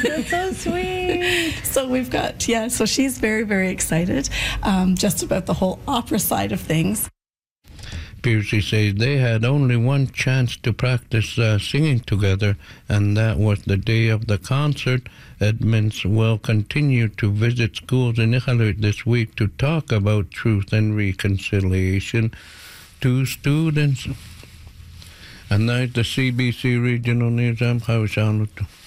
That's so sweet. So we've got, so she's very, very excited just about the whole opera side of things. Piercy says they had only one chance to practice singing together, and that was the day of the concert. Edmonds will continue to visit schools in Iqaluit this week to talk about truth and reconciliation to students. And now the CBC Regional News. I'm Howard.